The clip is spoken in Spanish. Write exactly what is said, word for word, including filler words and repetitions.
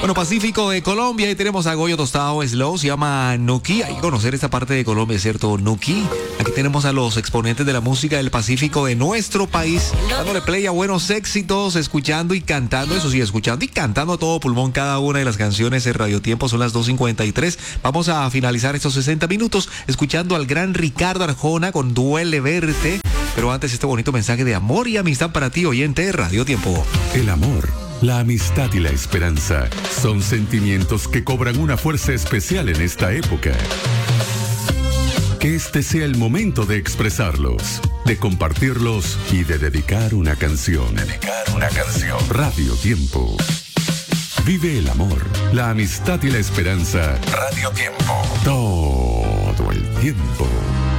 Bueno, Pacífico de Colombia, ahí tenemos a Goyo Tostado Slow, se llama Nuki. Hay que conocer esta parte de Colombia, ¿cierto? Nuki. Aquí tenemos a los exponentes de la música del Pacífico de nuestro país, dándole play a buenos éxitos, escuchando y cantando, eso sí, escuchando y cantando a todo pulmón cada una de las canciones en Radio Tiempo. Son las dos cincuenta y tres. Vamos a finalizar estos sesenta minutos escuchando al gran Ricardo Arjona con Duele Verte. Pero antes, este bonito mensaje de amor y amistad para ti, oyente de Radio Tiempo. El amor, la amistad y la esperanza son sentimientos que cobran una fuerza especial en esta época. Que este sea el momento de expresarlos, de compartirlos y de dedicar una canción. Dedicar una canción. Radio Tiempo. Vive el amor, la amistad y la esperanza. Radio Tiempo. Todo el tiempo.